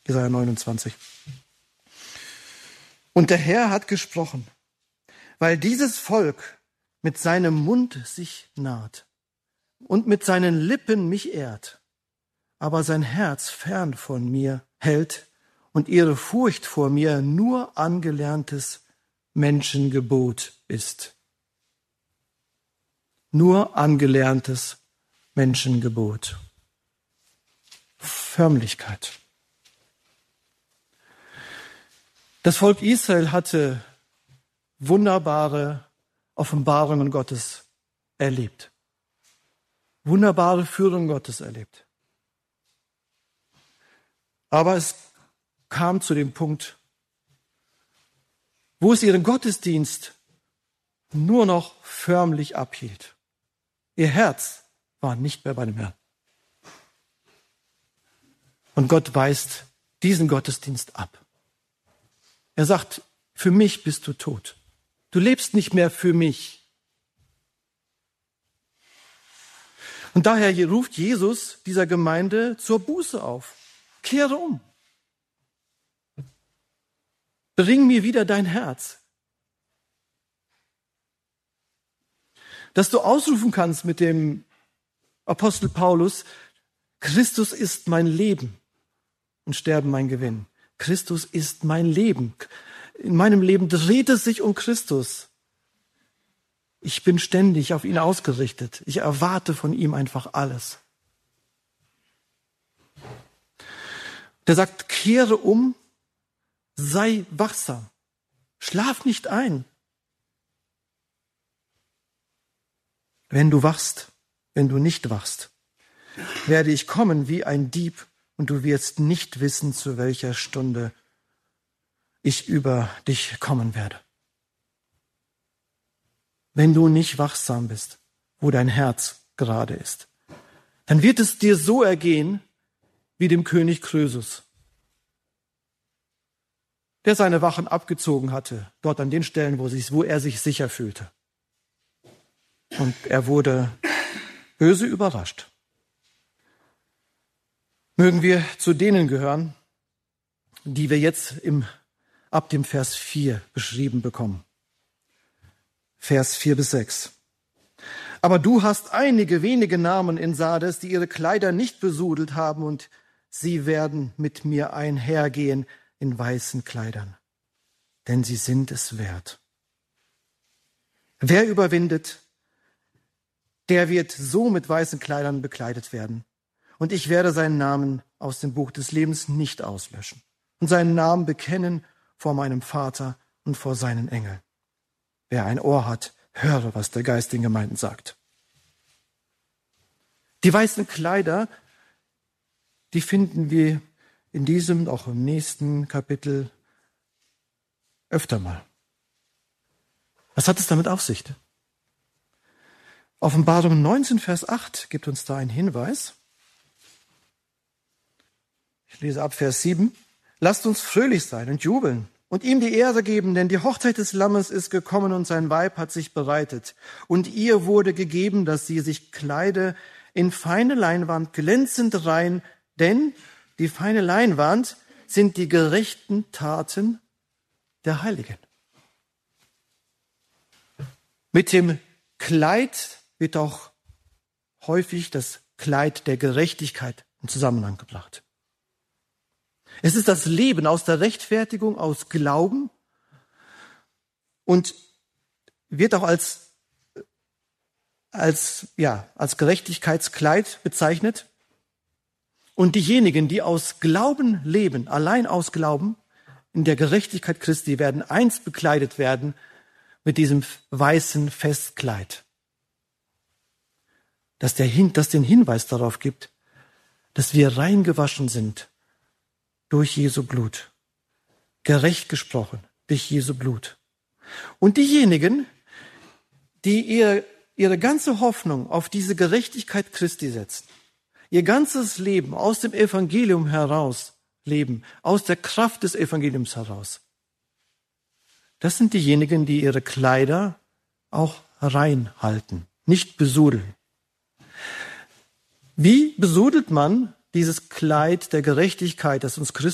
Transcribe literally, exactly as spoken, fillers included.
Jesaja neunundzwanzig. Und der Herr hat gesprochen, weil dieses Volk mit seinem Mund sich naht und mit seinen Lippen mich ehrt, aber sein Herz fern von mir hält und ihre Furcht vor mir nur angelerntes Menschengebot ist. Nur angelerntes Menschengebot. Förmlichkeit. Das Volk Israel hatte wunderbare Offenbarungen Gottes erlebt. Wunderbare Führung Gottes erlebt. Aber es kam zu dem Punkt, wo es ihren Gottesdienst nur noch förmlich abhielt. Ihr Herz war nicht mehr bei dem Herrn. Und Gott weist diesen Gottesdienst ab. Er sagt, für mich bist du tot. Du lebst nicht mehr für mich. Und daher ruft Jesus dieser Gemeinde zur Buße auf. Kehre um. Bring mir wieder dein Herz. Dass du ausrufen kannst mit dem Apostel Paulus, Christus ist mein Leben und Sterben mein Gewinn. Christus ist mein Leben. In meinem Leben dreht es sich um Christus. Ich bin ständig auf ihn ausgerichtet. Ich erwarte von ihm einfach alles. Der sagt, kehre um, sei wachsam. Schlaf nicht ein. Wenn du wachst, wenn du nicht wachst, werde ich kommen wie ein Dieb und du wirst nicht wissen, zu welcher Stunde ich über dich kommen werde. Wenn du nicht wachsam bist, wo dein Herz gerade ist, dann wird es dir so ergehen wie dem König Krösus, der seine Wachen abgezogen hatte, dort an den Stellen, wo, sich, wo er sich sicher fühlte. Und er wurde böse überrascht. Mögen wir zu denen gehören, die wir jetzt im, ab dem Vers vier beschrieben bekommen. Vers vier bis sechs. Aber du hast einige wenige Namen in Sardes, die ihre Kleider nicht besudelt haben, und sie werden mit mir einhergehen in weißen Kleidern, denn sie sind es wert. Wer überwindet, der wird so mit weißen Kleidern bekleidet werden. Und ich werde seinen Namen aus dem Buch des Lebens nicht auslöschen und seinen Namen bekennen vor meinem Vater und vor seinen Engeln. Wer ein Ohr hat, höre, was der Geist den Gemeinden sagt. Die weißen Kleider, die finden wir in diesem, auch im nächsten Kapitel öfter mal. Was hat es damit auf sich? Offenbarung neunzehn, Vers acht gibt uns da einen Hinweis. Ich lese ab Vers sieben. Lasst uns fröhlich sein und jubeln und ihm die Ehre geben, denn die Hochzeit des Lammes ist gekommen und sein Weib hat sich bereitet. Und ihr wurde gegeben, dass sie sich kleide in feine Leinwand, glänzend rein, denn die feine Leinwand sind die gerechten Taten der Heiligen. Mit dem Kleid wird auch häufig das Kleid der Gerechtigkeit in Zusammenhang gebracht. Es ist das Leben aus der Rechtfertigung, aus Glauben und wird auch als, als, ja, als Gerechtigkeitskleid bezeichnet. Und diejenigen, die aus Glauben leben, allein aus Glauben, in der Gerechtigkeit Christi, werden einst bekleidet werden mit diesem weißen Festkleid, das, der, das den Hinweis darauf gibt, dass wir rein gewaschen sind durch Jesu Blut, gerecht gesprochen durch Jesu Blut. Und diejenigen, die ihre, ihre ganze Hoffnung auf diese Gerechtigkeit Christi setzen, ihr ganzes Leben aus dem Evangelium heraus leben, aus der Kraft des Evangeliums heraus, das sind diejenigen, die ihre Kleider auch rein halten, nicht besudeln. Wie besudelt man dieses Kleid der Gerechtigkeit, das uns Christus